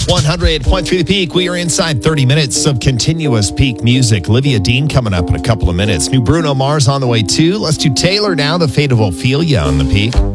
100.3 The Peak. We are inside 30 minutes of continuous peak music. Olivia Dean coming up in a couple of minutes. New Bruno Mars on the way too. Let's do Taylor now. The Fate of Ophelia on the Peak.